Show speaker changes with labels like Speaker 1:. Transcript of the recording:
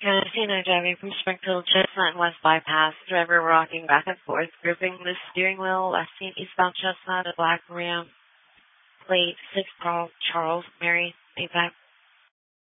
Speaker 1: Casino driving from Springfield Chestnut West Bypass. Driver rocking back and forth, gripping the steering wheel. Last seen eastbound Chestnut, a black Ram. Plate 6 Charles Mary. Maybach.